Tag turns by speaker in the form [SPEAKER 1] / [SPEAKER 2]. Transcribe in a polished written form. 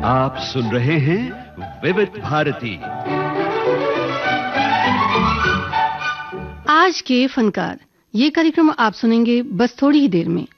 [SPEAKER 1] आप सुन रहे हैं विविध भारती।
[SPEAKER 2] आज के फनकार, ये कार्यक्रम आप सुनेंगे बस थोड़ी ही देर में।